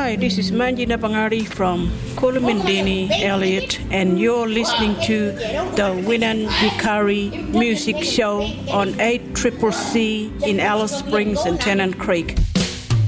Hi, this is Manjina Bangari from Kulumindini, Elliot, and you're listening to the Winan Hikari Music Show on 8CCC in Alice Springs and Tennant Creek.